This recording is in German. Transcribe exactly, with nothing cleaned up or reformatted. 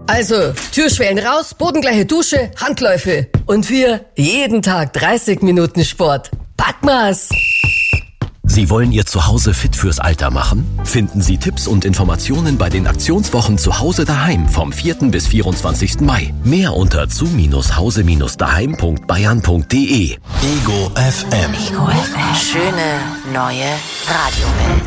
Also, Türschwellen raus, bodengleiche Dusche, Handläufe. Und wir jeden Tag dreißig Minuten Sport. Packmas! Sie wollen Ihr Zuhause fit fürs Alter machen? Finden Sie Tipps und Informationen bei den Aktionswochen Zuhause daheim vom vierten bis vierundzwanzigsten Mai. Mehr unter zu Hause daheim punkt bayern punkt de. Ego F M. Ego F M. Schöne neue Radiowelt.